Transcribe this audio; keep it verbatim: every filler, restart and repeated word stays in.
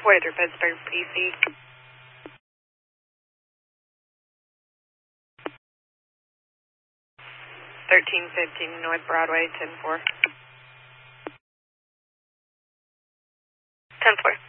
forty-three Pittsburgh P C. thirteen fifteen North Broadway, ten four. ten four.